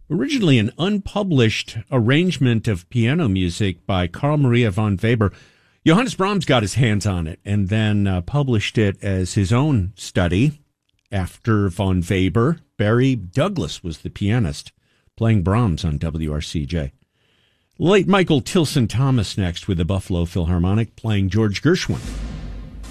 Originally an unpublished arrangement of piano music by Carl Maria von Weber, Johannes Brahms got his hands on it and then published it as his own study. After von Weber, Barry Douglas was the pianist playing Brahms on WRCJ. Late Michael Tilson Thomas next with the Buffalo Philharmonic playing George Gershwin.